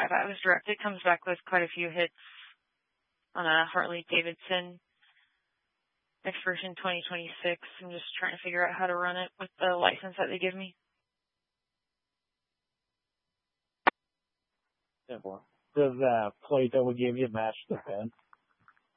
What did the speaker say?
I was directed comes back with quite a few hits on a Harley Davidson expiration 2026. I'm just trying to figure out how to run it with the license that they give me. Simple. Does that plate that we gave you match the pen?